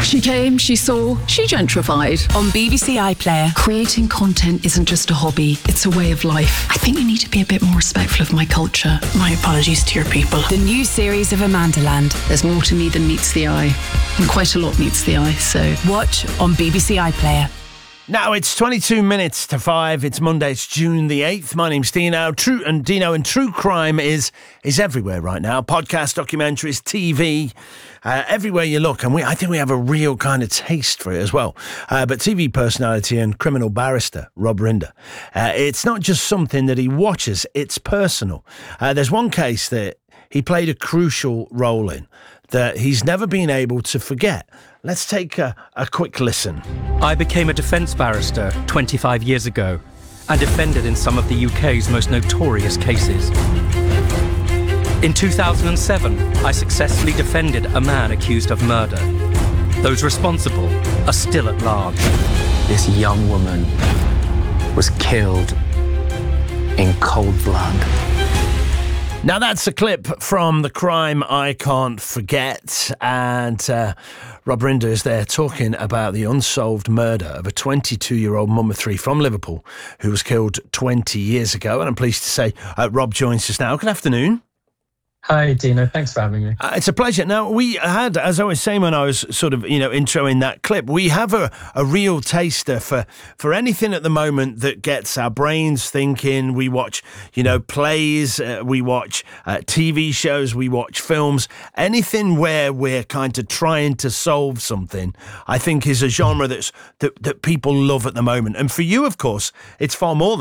She came, she saw, she gentrified. On BBC iPlayer. Creating content isn't just a hobby, it's a way of life. I think you need to be a bit more respectful of my culture. My apologies to your people. The new series of Amandaland. There's more to me than meets the eye. And quite a lot meets the eye, so... Watch on BBC iPlayer. Now it's 22 minutes to 5. It's Monday. It's June the 8th. My name's Dino. True crime is everywhere right now. Podcasts, documentaries, TV, everywhere you look. And I think we have a real kind of taste for it as well. But TV personality and criminal barrister Rob Rinder. It's not just something that he watches. It's personal. There's one case that he played a crucial role in that he's never been able to forget. Let's take a quick listen. I became a defence barrister 25 years ago and defended in some of the UK's most notorious cases. In 2007, I successfully defended a man accused of murder. Those responsible are still at large. This young woman was killed in cold blood. Now, that's a clip from The Crime I Can't Forget, and Rob Rinder is there talking about the unsolved murder of a 22-year-old mum of three from Liverpool who was killed 20 years ago. And I'm pleased to say Rob joins us now. Good afternoon. Hi, Dino. Thanks for having me. It's a pleasure. Now, we had, as I was saying when I was sort of, introing that clip, we have a real taster for anything at the moment that gets our brains thinking. We watch, plays, we watch TV shows, we watch films. Anything where we're kind of trying to solve something, I think is a genre that people love at the moment. And for you, of course, it's far more than